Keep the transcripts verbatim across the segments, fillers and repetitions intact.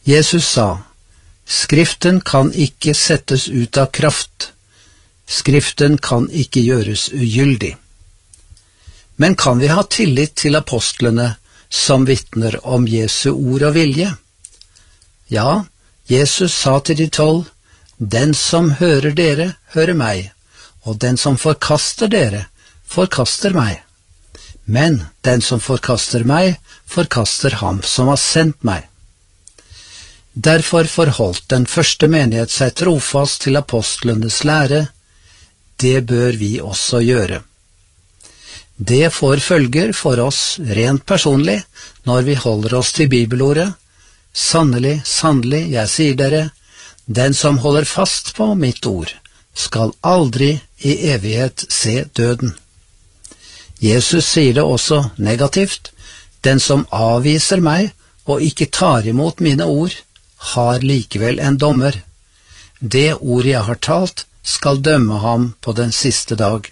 Jesus sa, Skriften kan ikke settes ut av kraft. Skriften kan ikke gjøres ugyldig. Men kan vi ha tillit til apostlene som vitner om Jesu ord og vilje? Ja, Jesus sa til de tolv, Den som hører dere, hører meg, og den som forkaster dere, forkaster meg. Men den som forkaster meg, forkaster ham som har sendt meg. Derfor forholdt den første menighet seg trofast til apostlenes lære. Det bør vi også gjøre. Det får følger for oss rent personlig når vi holder oss til bibelordet. Sannelig, sannelig, jeg sier dere, den som holder fast på mitt ord, skal aldri i evighet se døden. Jesus sier det også negativt, den som avviser meg og ikke tar imot mine ord, har likevel en dommer. Det ord jeg har talt skal dømme ham på den siste dag.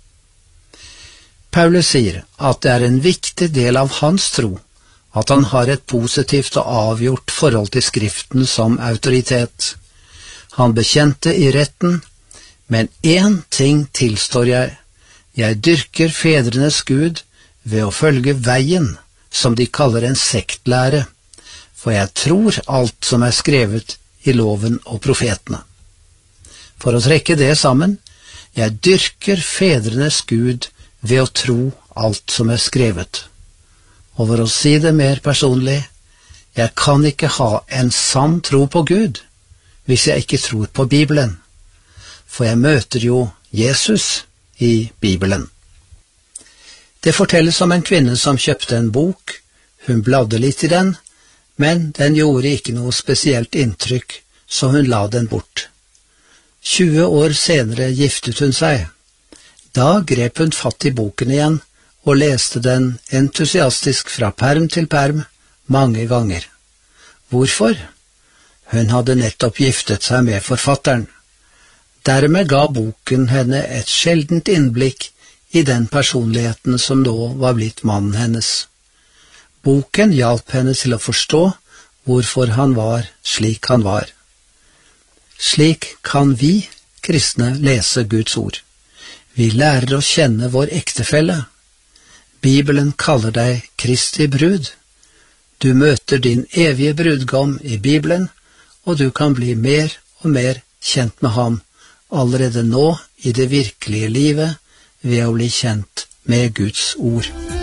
Paulus sier at det er en viktig del av hans tro at han har et positivt og avgjort forhold til Skriften som autoritet. Han bekjente i retten, men én ting tilstår jeg. Jeg dyrker fedrenes Gud ved å følge veien, som de kaller en sektlære, for jeg tror alt som er skrevet i loven og profetene. For å trekke det sammen, jeg dyrker fedrenes Gud ved å tro alt som er skrevet. Og for å si det mer personlig, jeg kan ikke ha en sann tro på Gud hvis jeg ikke tror på Bibelen, for jeg møter jo Jesus i Bibelen. Det fortelles om en kvinne som kjøpte en bok. Hun bladde litt i den, men den gjorde ikke noe spesielt inntrykk, så hun la den bort. tjue år senere giftet hun seg. Da grep hun fatt i boken igjen og leste den entusiastisk fra perm til perm mange ganger. Hvorfor? Hun hadde nettopp giftet seg med forfatteren. Dermed ga boken henne et sjeldent innblikk i den personligheten som nå var blitt mannen hennes. Boken hjalp henne til å forstå hvorfor han var slik han var. Slik kan vi kristne lese Guds ord. Vi lærer å kjenne vår ektefelle. Bibelen kaller deg Kristi brud. Du møter din evige brudgom i Bibelen, og du kan bli mer og mer kjent med ham allerede nå i det virkelige livet ved å bli kjent med Guds ord.